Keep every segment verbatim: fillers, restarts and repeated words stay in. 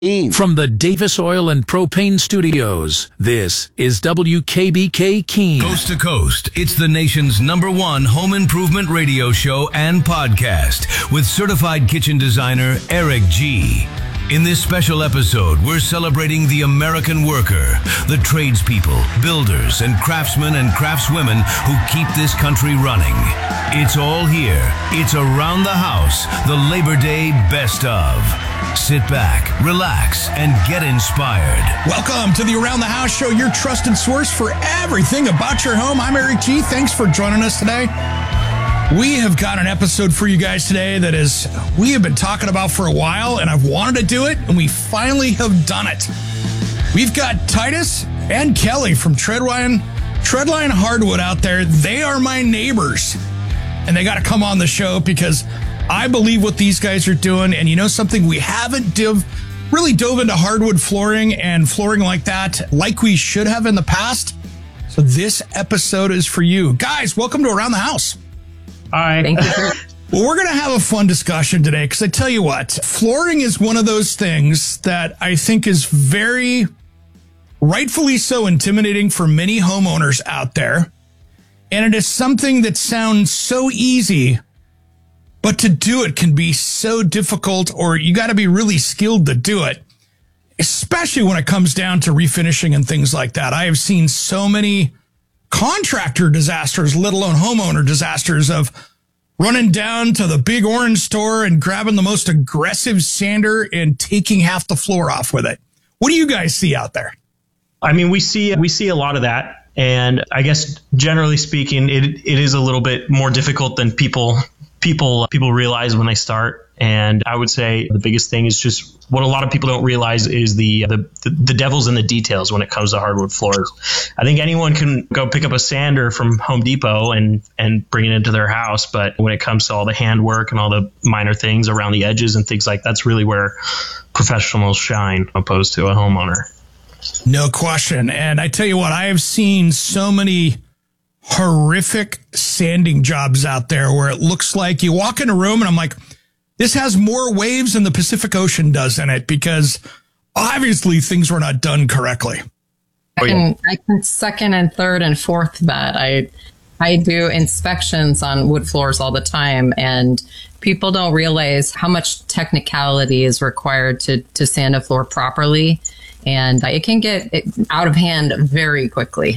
From the Davis Oil and Propane Studios, this is W K B K Keene. Coast to coast, it's the nation's number one home improvement radio show and podcast with certified kitchen designer Eric G. In this special episode, we're celebrating the American worker, the tradespeople, builders, and craftsmen and craftswomen who keep this country running. It's all here. It's Around the House, the Labor Day best of. Sit back, relax, and get inspired. Welcome to the Around the House show, your trusted source for everything about your home. I'm Eric G. Thanks for joining us today. We have got an episode for you guys today that is we have been talking about for a while, and I've wanted to do it, and we finally have done it. We've got Titus and Kelly from Treadline, Treadline Hardwood out there. They are my neighbors, and they got to come on the show because I believe what these guys are doing. And you know something, we haven't div, really dove into hardwood flooring and flooring like that like we should have in the past. So this episode is for you. Guys, welcome to Around the House. Hi. Thank you. Well, we're going to have a fun discussion today because I tell you what, flooring is one of those things that I think is very rightfully so intimidating for many homeowners out there. And it is something that sounds so easy, but to do it can be so difficult, or you got to be really skilled to do it, especially when it comes down to refinishing and things like that. I have seen so many contractor disasters, let alone homeowner disasters, of running down to the big orange store and grabbing the most aggressive sander and taking half the floor off with it. What do you guys see out there? I mean, we see we see a lot of that. And I guess generally speaking, it it is a little bit more difficult than people people people realize when they start. And I would say the biggest thing is just what a lot of people don't realize is the, the the devil's in the details when it comes to hardwood floors. I think anyone can go pick up a sander from Home Depot and, and bring it into their house. But when it comes to all the handwork and all the minor things around the edges and things like that, that's really where professionals shine opposed to a homeowner. No question. And I tell you what, I have seen so many horrific sanding jobs out there where it looks like you walk in a room and I'm like, this has more waves than the Pacific Ocean does in it, because obviously things were not done correctly. I can, I can second and third and fourth that. I I do inspections on wood floors all the time, and people don't realize how much technicality is required to, to sand a floor properly, and it can get out of hand very quickly.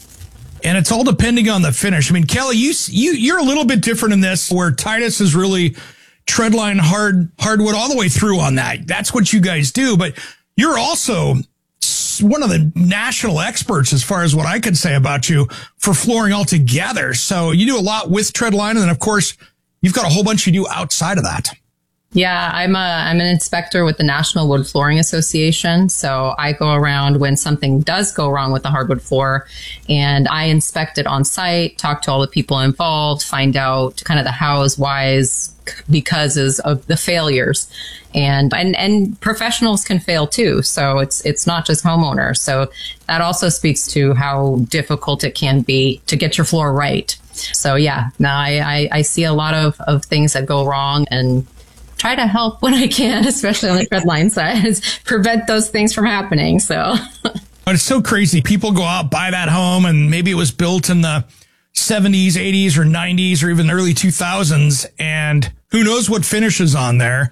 And it's all depending on the finish. I mean, Kelly, you you you're a little bit different in this, where Titus is really Treadline hard hardwood all the way through on that. That's what you guys do. But you're also one of the national experts, as far as what I could say about you, for flooring altogether. So you do a lot with Treadline. And then, of course, you've got a whole bunch you do outside of that. Yeah, I'm a, I'm an inspector with the National Wood Flooring Association. So I go around when something does go wrong with the hardwood floor, and I inspect it on site, talk to all the people involved, find out kind of the hows, whys, becauses of the failures. And, and, and professionals can fail too. So it's, it's not just homeowners. So that also speaks to how difficult it can be to get your floor right. So yeah, now I, I, I see a lot of, of things that go wrong, and try to help when I can, especially on the Treadline side, prevent those things from happening. So but it's so crazy. People go out, buy that home, and maybe it was built in the seventies, eighties, or nineties, or even early two thousands, and who knows what finish is on there.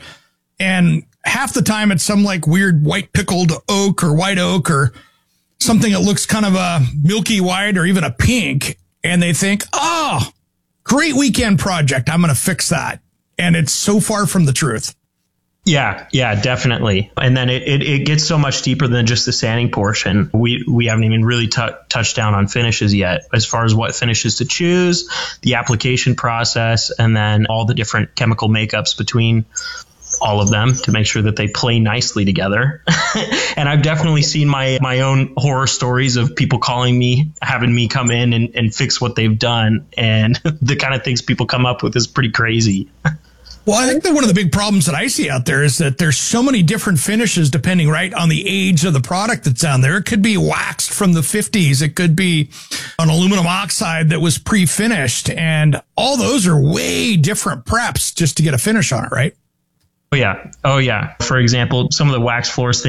And half the time it's some like weird white pickled oak or white oak or something that looks kind of a milky white or even a pink. And they think, oh, great weekend project, I'm going to fix that. And it's so far from the truth. Yeah, yeah, definitely. And then it, it, it gets so much deeper than just the sanding portion. We we haven't even really t- touched down on finishes yet, as far as what finishes to choose, the application process, and then all the different chemical makeups between all of them to make sure that they play nicely together. And I've definitely seen my, my own horror stories of people calling me, having me come in and, and fix what they've done. And the kind of things people come up with is pretty crazy. Well, I think that one of the big problems that I see out there is that there's so many different finishes depending, right, on the age of the product that's on there. It could be waxed from the fifties. It could be an aluminum oxide that was pre-finished. And all those are way different preps just to get a finish on it, right? Oh yeah. Oh yeah. For example, some of the wax floors things